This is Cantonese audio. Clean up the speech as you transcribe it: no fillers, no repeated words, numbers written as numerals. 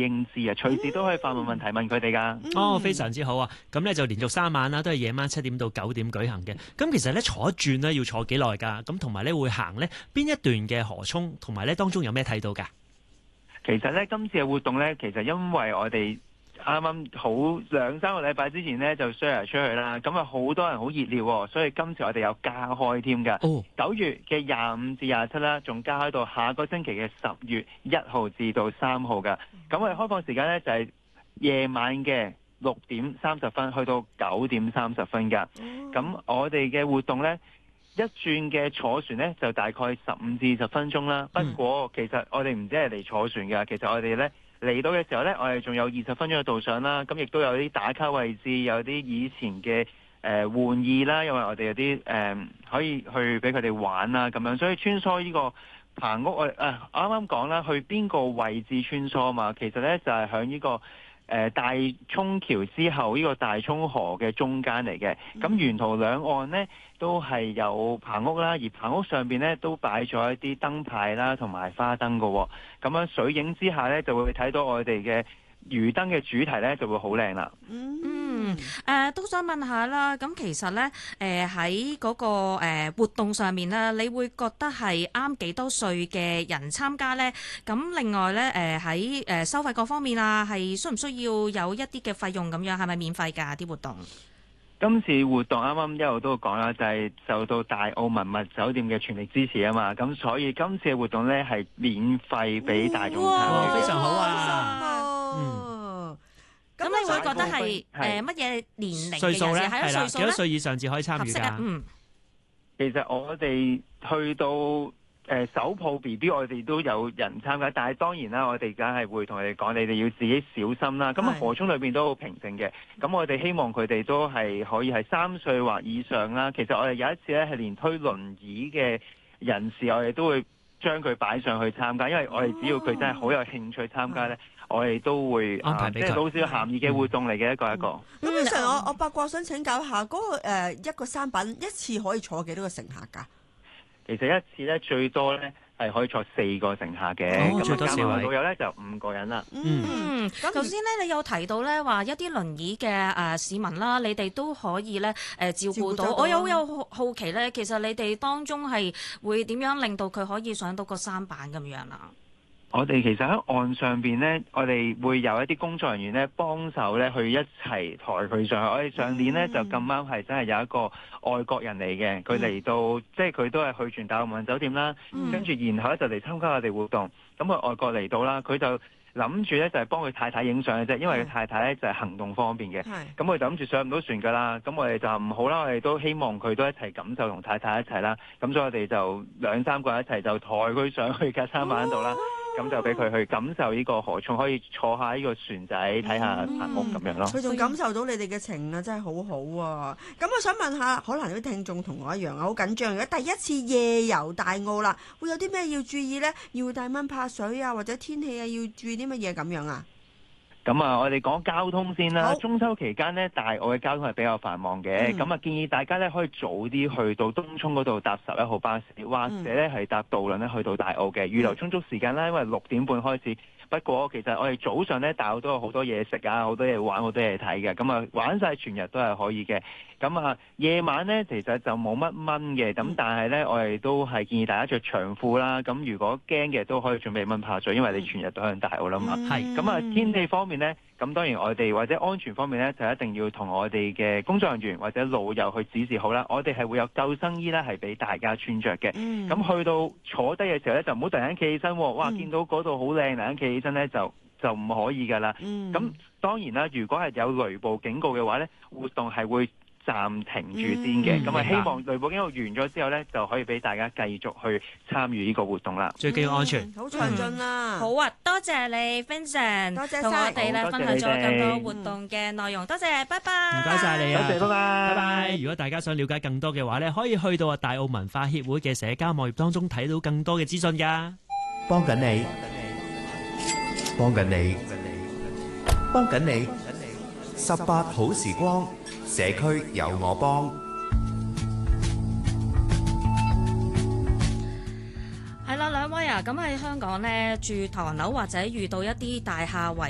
應知啊，隨時都可以發問問題問佢哋㗎。 哦，非常之好啊！咁咧就連續3晚啦，都係夜晚7點到9點舉行嘅。咁其實咧坐一轉咧要坐幾耐㗎？咁同埋咧會行咧邊一段嘅河涌，同埋咧當中有咩睇到㗎？ 其實咧今次嘅活動咧，其實因為我哋啱啱好2-3個禮拜之前咧就 share 出去啦，咁啊好多人好熱烈喎，所以今次我哋有加開添㗎。9月嘅25至27啦，仲加開到下個星期嘅10月1號至到3號㗎。咁我哋開放時間咧就係夜晚嘅6點30分去到9點30分㗎。咁我哋嘅活動咧，一轉嘅坐船咧就大概15至20分鐘啦。不過其實我哋唔止係嚟坐船㗎，其實我哋咧嚟到嘅時候咧，我哋仲有20分鐘嘅導賞啦。咁亦都有啲打卡位置，有啲以前嘅玩意啦，因為我哋有啲可以去俾佢哋玩啊咁樣。所以穿梭呢個棚屋，我啱啱講啦，去邊個位置穿梭啊嘛？其實咧就係響呢個大涌橋之後呢個大涌河嘅中間嚟嘅。咁沿途兩岸呢都係有棚屋啦，而棚屋上邊呢都擺咗一啲燈牌啦同埋花燈㗎。咁樣水影之下呢，就會睇到我哋嘅魚燈嘅主題呢就會好靚啦。 都想問下啦，咁其實呢，喺嗰個活動上面呢，你會覺得係啱幾多歲嘅人參加呢？咁另外呢，喺收費各方面啊，係需唔需要有一啲嘅費用咁樣？係咪免費㗎啲活動？ 今次活動啱啱一路都講啦，就係受到大澳文物酒店嘅全力支持啊嘛，咁所以今次嘅活動呢係免費俾大眾參與。 非常好啊！ 咁你會覺得係乜嘢年齡嘅歲數咧？ 係啦， 幾多歲以上至可以參與㗎？ 其實我哋去到手抱 BB 我哋都有人參加，但係當然啦，我哋梗係會同佢哋講，你哋要自己小心啦。咁河涌裏邊都好平靜嘅，咁我哋希望佢哋都係可以係3歲或以上啦。其實我哋有一次咧係連推輪椅嘅人士，我哋都會將佢擺上去參加，因為我哋只要佢真係好有興趣參加咧，我哋都會安排俾佢。 即係老少咸宜嘅活動嚟嘅，一個一個。 咁其實我八卦想請教下，嗰個一個舢舨一次可以坐幾多個乘客㗎？ 其實一次咧最多咧係可以坐4個乘客嘅， 最多4位。 導遊咧就5個人啦。 咁頭先咧你有提到咧話一啲輪椅嘅市民啦，你哋都可以咧照顧到。我有好奇咧，其實你哋當中係會點樣令到佢可以上到個舢舨咁樣啊？ 我哋其實喺岸上邊呢，我哋會有一啲工作人員呢幫手呢去一齊抬佢上去。我哋上年呢就咁啱係真係有一個外國人嚟嘅，佢嚟到即係佢都係去完大澳文酒店啦，跟住然後咧就嚟參加我哋活動。咁佢外國嚟到啦，佢就諗住咧就係幫佢太太影相嘅啫，因為佢太太咧就係行動方便嘅。咁佢就諗住上唔到船噶啦，咁我哋就唔好啦，我哋都希望佢都一齊感受同太太一齊啦。咁所以我哋就2-3個人一齊就抬佢上去架舢舨度啦。咁就俾佢去感受呢個河涌，可以坐下呢個船仔睇下棚屋咁樣咯。 佢仲感受到你哋嘅情啊，真係好好啊！咁我想問下，可能有啲聽眾同我一樣啊，好緊張。如果第一次夜遊大澳啦，會有啲咩要注意呢？要帶蚊怕水啊，或者天氣啊，要注意啲乜嘢咁樣啊？ 咁我哋講交通先啦。中秋期間呢，大澳嘅交通係比較繁忙嘅。咁建議大家呢可以早啲去到東涌嗰度搭11號巴士，或者呢係搭渡輪呢去到大澳嘅。預留充足時間啦，因為6點半開始。不過其實我哋早上呢，大澳都有好多嘢食啊，好多嘢玩，好多嘢睇嘅。咁玩晒全日都係可以嘅。咁夜晚呢，其實就冇乜蚊嘅。咁但係呢，我哋都係建議大家着長褲啦。咁如果驚嘅都可以準備蚊怕水，因為你全日都向大澳啦嘛。咁天氣方面呢，咁當然我哋或者安全方面呢，就一定要同我哋嘅工作人員或者老友去指示好啦。我哋係會有救生衣呢，係俾大家穿着嘅。咁去到坐低嘅時候呢，就唔好突然間企起身。哇！見到嗰度好靚，突然間企起身呢，就唔可以㗎啦。咁當然啦，如果係有雷暴警告嘅話呢，活動係會暫停住先嘅。咁希望雷暴警告完咗之後呢，就可以俾大家繼續去參與呢個活動啦。 最緊要安全。 好詳盡啦。 好啊，多謝你 Vincent， 多謝同我哋咧分享咗咁多活動嘅內容。多謝，拜拜。 唔該晒你啊， 多謝，拜拜。 拜拜。如果大家想了解更多嘅話呢，可以去到大澳文化協會嘅社交網頁當中睇到更多嘅資訊㗎。 幫緊你，幫緊你，幫緊你。18好時光，社區有我幫。 係啦，兩位啊，咁喺香港呢，住唐樓或者遇到一啲大廈違